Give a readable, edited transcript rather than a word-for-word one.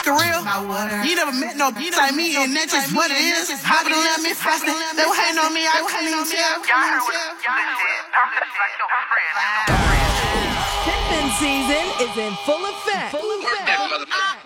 For real, you never met no bitch like me, and that's just what it is. Hopping around me fasting, they were hating on me, I couldn't even tell. Pimpin' season is in full effect.